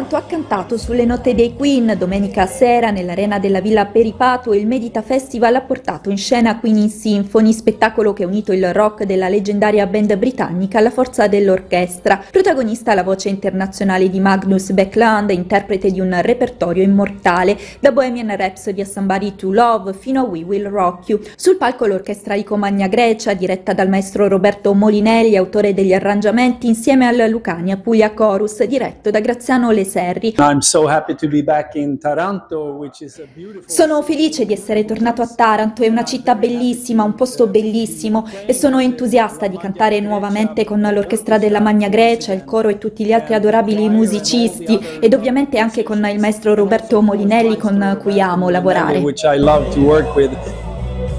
quanto ha cantato sulle note dei Queen. Domenica sera nell'arena della Villa Peripato il Medita Festival ha portato in scena Queen in Symphony, spettacolo che ha unito il rock della leggendaria band britannica alla forza dell'orchestra. Protagonista la voce internazionale di Magnus Backlund, interprete di un repertorio immortale, da Bohemian Rhapsody a Somebody to Love fino a We Will Rock You. Sul palco l'orchestra Ico Magna Grecia, diretta dal maestro Roberto Molinelli, autore degli arrangiamenti, insieme al Lucania Puglia Chorus, diretto da Graziano Leserri. Sono felice di essere tornato a Taranto, è una città bellissima, un posto bellissimo, e sono entusiasta di cantare nuovamente con l'orchestra della Magna Grecia, il coro e tutti gli altri adorabili musicisti, ed ovviamente anche con il maestro Roberto Molinelli, con cui amo lavorare.